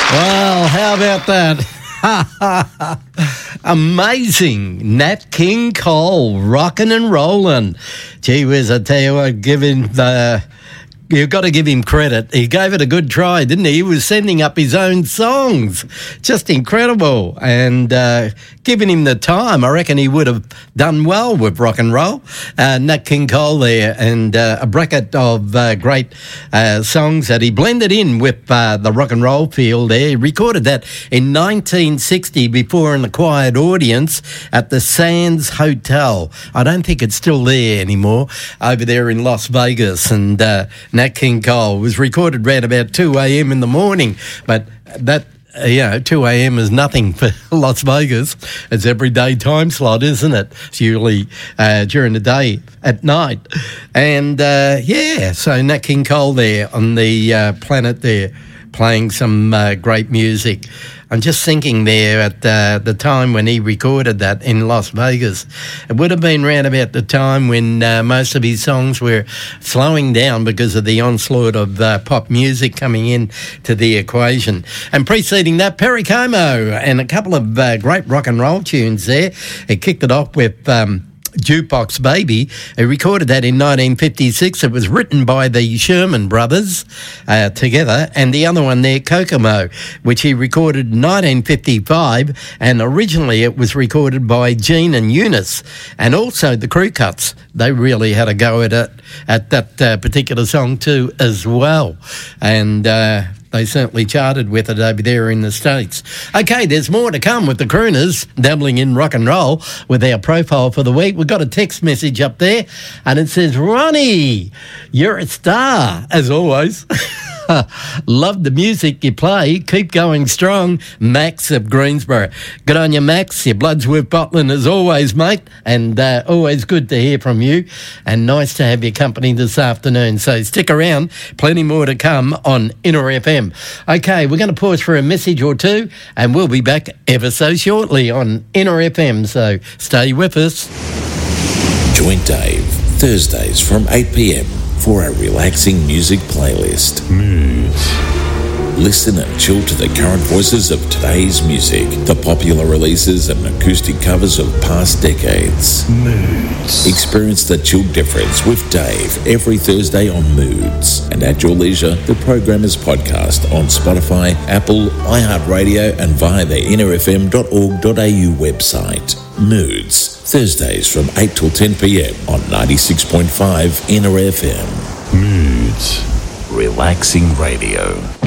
Well, how about that? Amazing. Nat King Cole, rockin' and rollin'. Gee whiz, I tell you what, you've got to give him credit. He gave it a good try, didn't he? He was sending up his own songs. Just incredible. And giving him the time, I reckon he would have done well with rock and roll. Nat King Cole there, and a bracket of great songs that he blended in with the rock and roll field there. He recorded that in 1960 before an acquired audience at the Sands Hotel. I don't think it's still there anymore, over there in Las Vegas. And Nat King Cole was recorded around about 2 a.m. in the morning, but that 2 a.m. is nothing for Las Vegas. It's everyday time slot, isn't it? It's usually during the day, at night. And so Nat King Cole there on the planet there, playing some great music. I'm just thinking there at the time when he recorded that in Las Vegas, it would have been around about the time when most of his songs were slowing down because of the onslaught of pop music coming in to the equation. And preceding that, Perry Como and a couple of great rock and roll tunes there. He kicked it off with Jukebox Baby. He recorded that in 1956. It was written by the Sherman Brothers together, and the other one there, Kokomo, which he recorded in 1955, and originally it was recorded by Gene and Eunice, and also the Crew Cuts. They really had a go at it, at that particular song too as well, and they certainly charted with it over there in the States. Okay, there's more to come with the Crooners, dabbling in rock and roll with our profile for the week. We've got a text message up there, and it says, Ronnie, you're a star, as always. Love the music you play. Keep going strong. Max of Greensboro. Good on you, Max. Your blood's worth bottling as always, mate. And always good to hear from you. And nice to have your company this afternoon. So stick around. Plenty more to come on Inner FM. Okay, we're going to pause for a message or two, and we'll be back ever so shortly on Inner FM. So stay with us. Join Dave Thursdays from 8 p.m. for a relaxing music playlist. Moods. Listen and chill to the current voices of today's music, the popular releases and acoustic covers of past decades. Moods. Experience the chill difference with Dave every Thursday on Moods. And at your leisure, the program is podcast on Spotify, Apple, iHeartRadio, and via the innerfm.org.au website. Moods. Thursdays from 8 till 10 p.m. on 96.5 Inner FM. Moods. Relaxing radio.